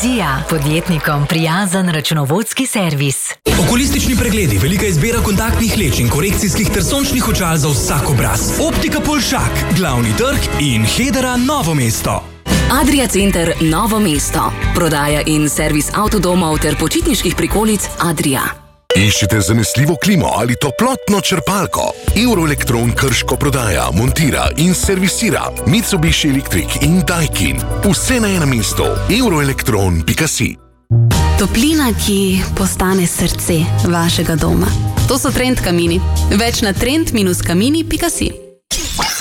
Vizija, podjetnikom prijazen računovodski servis. Okulistični pregledi, velika izbira kontaktnih leč in korekcijskih ter sončnih očal za vsak obraz. Optika Polšak, Glavni trg in Hedera Novo mesto. Adria Center Novo mesto. Prodaja in servis avtodomov ter počitniških prikolic Adria. Iščete zanesljivo klimo ali toplotno črpalko? Euroelektron Krško prodaja, montira in servisira Mitsubishi Electric in Daikin. Vse na enem mestu. Euroelektron.si. Toplina, ki postane srce vašega doma. To so Trend kamini. Več na trend-kamini.si.